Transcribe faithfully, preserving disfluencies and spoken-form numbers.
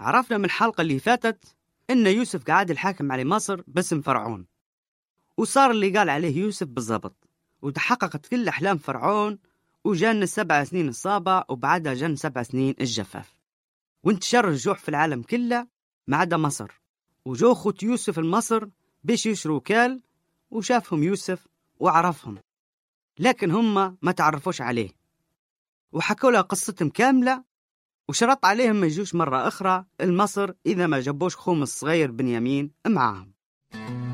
عرفنا من الحلقة اللي فاتت إن يوسف قاعد الحاكم على مصر باسم فرعون، وصار اللي قال عليه يوسف بالضبط، وتحققت كل أحلام فرعون، وجان السبع سنين الصابع، وبعدها جن سبع سنين الجفاف، وانتشر الجوع في العالم كله ما عدا مصر. وجو خوت يوسف المصر باش يشروا كال، وشافهم يوسف وعرفهم، لكن هم ما تعرفوش عليه، وحكوا له قصتهم كاملة، وشرط عليهم ما يجوش مرة أخرى المصر إذا ما جابوش خوم الصغير بنيامين معاهم.